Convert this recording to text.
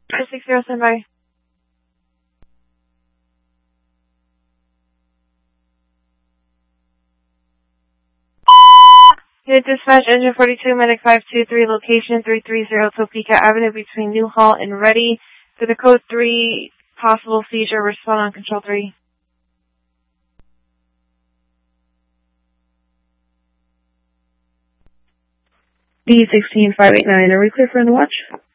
560, stand by. Unit dispatch, engine 42, medic 523, location 330 Topeka Avenue between Newhall and Ready. For the code 3, possible seizure, respond on control 3. B16589, are we clear for the watch?